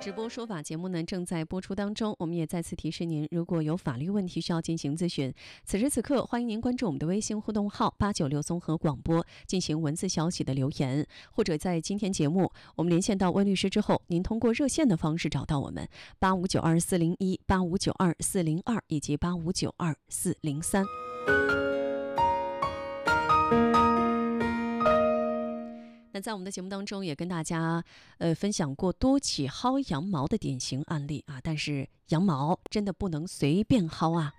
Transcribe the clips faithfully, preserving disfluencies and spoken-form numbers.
直播说法节目呢正在播出当中，我们也再次提示您，如果有法律问题需要进行咨询，此时此刻欢迎您关注我们的微信互动号八九六综合广播进行文字消息的留言，或者在今天节目我们连线到温律师之后，您通过热线的方式找到我们八五九二四零一、八五九二四零二以及八五九二四零三。那在我们的节目当中也跟大家呃分享过多起薅羊毛的典型案例啊，但是羊毛真的不能随便薅啊。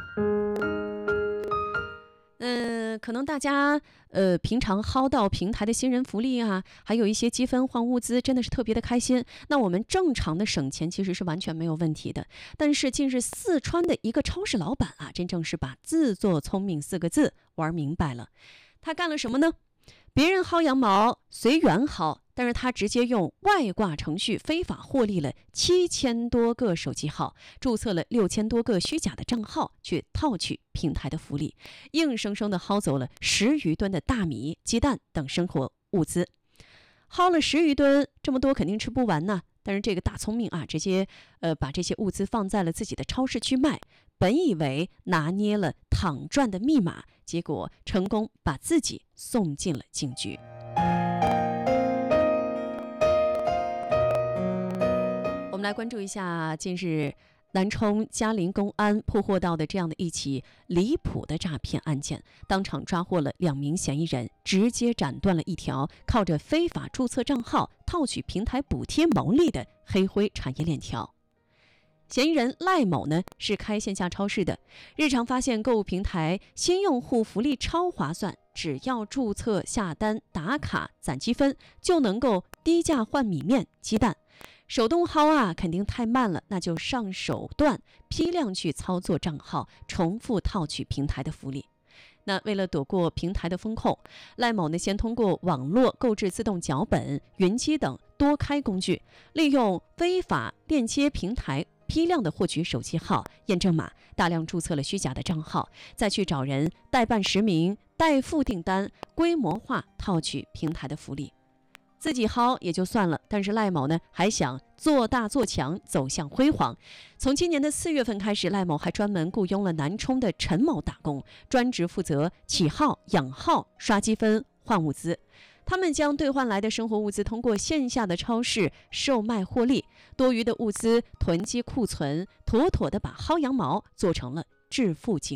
嗯、呃，可能大家呃平常薅到平台的新人福利啊，还有一些积分换物资，真的是特别的开心。那我们正常的省钱其实是完全没有问题的。但是近日四川的一个超市老板啊，真正是把自作聪明四个字玩明白了。他干了什么呢？别人薅羊毛随缘薅，但是他直接用外挂程序非法获利了七千多个手机号，注册了六千多个虚假的账号，去套取平台的福利，硬生生的薅走了十余吨的大米、鸡蛋等生活物资。薅了十余吨，这么多肯定吃不完呢。但是这个大聪明啊，直接呃把这些物资放在了自己的超市去卖，本以为拿捏了躺赚的密码，结果成功把自己送进了警局。我们来关注一下近日南充嘉陵公安破获到的这样的一起离谱的诈骗案件，当场抓获了两名嫌疑人，直接斩断了一条靠着非法注册账号套取平台补贴牟利的黑灰产业链条。嫌疑人赖某呢是开线下超市的，日常发现购物平台新用户福利超划算，只要注册下单打卡攒积分，就能够低价换米面鸡蛋。手动薅啊肯定太慢了，那就上手段批量去操作账号，重复套取平台的福利。那为了躲过平台的风控，赖某呢先通过网络购置自动脚本、云机等多开工具，利用非法链接平台批量的获取手机号、验证码，大量注册了虚假的账号，再去找人代办实名、代付订单，规模化套取平台的福利。自己薅也就算了，但是赖某呢还想做大做强，走向辉煌。从今年的四月份开始，赖某还专门雇佣了南充的陈某打工，专职负责起号、养号、刷积分、换物资。他们将兑换来的生活物资通过线下的超市售卖获利，多余的物资囤积库存，妥妥的把薅羊毛做成了致富计